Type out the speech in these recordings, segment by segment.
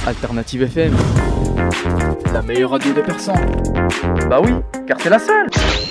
Alternative FM, la meilleure radio de Persan. Bah oui, car c'est la seule.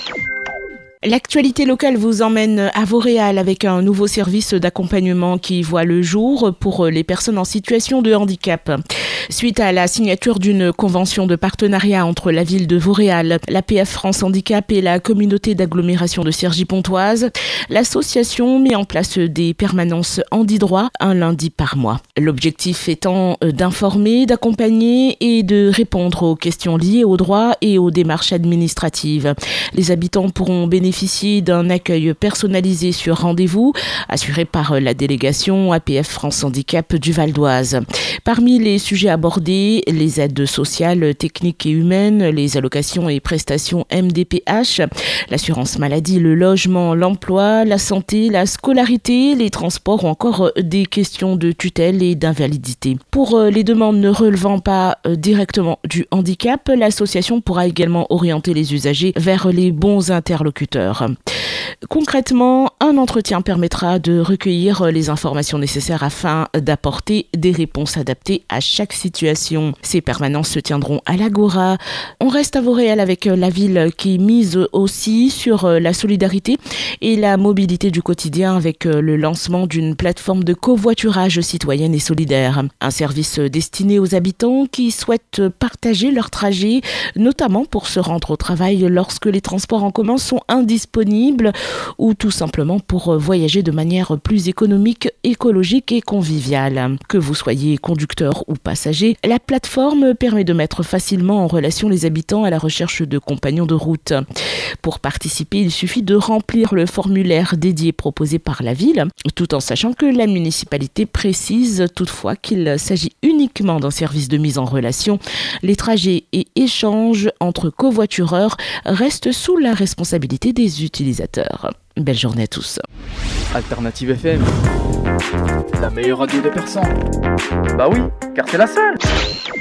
L'actualité locale vous emmène à Vauréal avec un nouveau service d'accompagnement qui voit le jour pour les personnes en situation de handicap. Suite à la signature d'une convention de partenariat entre la ville de Vauréal, l'APF France Handicap et la communauté d'agglomération de Cergy-Pontoise, l'association met en place des permanences handi-droit un lundi par mois. L'objectif étant d'informer, d'accompagner et de répondre aux questions liées aux droits et aux démarches administratives. Les habitants pourront bénéficier d'un accueil personnalisé sur rendez-vous, assuré par la délégation APF France Handicap du Val d'Oise. Parmi les sujets abordés, les aides sociales, techniques et humaines, les allocations et prestations MDPH, l'assurance maladie, le logement, l'emploi, la santé, la scolarité, les transports ou encore des questions de tutelle et d'invalidité. Pour les demandes ne relevant pas directement du handicap, l'association pourra également orienter les usagers vers les bons interlocuteurs. Concrètement, un entretien permettra de recueillir les informations nécessaires afin d'apporter des réponses adaptées à chaque situation. Ces permanences se tiendront à l'Agora. On reste à Vauréal avec la ville qui mise aussi sur la solidarité et la mobilité du quotidien avec le lancement d'une plateforme de covoiturage citoyenne et solidaire. Un service destiné aux habitants qui souhaitent partager leur trajet, notamment pour se rendre au travail lorsque les transports en commun sont indisponibles ou tout simplement pour voyager de manière plus économique, écologique et conviviale. Que vous soyez conducteur ou passager, la plateforme permet de mettre facilement en relation les habitants à la recherche de compagnons de route. Pour participer, il suffit de remplir le formulaire dédié proposé par la ville, tout en sachant que la municipalité précise toutefois qu'il s'agit uniquement d'un service de mise en relation. Les trajets et échanges entre covoitureurs restent sous la responsabilité des utilisateurs. Belle journée à tous. Alternative FM, la meilleure radio de Persan. Bah oui, car c'est la seule.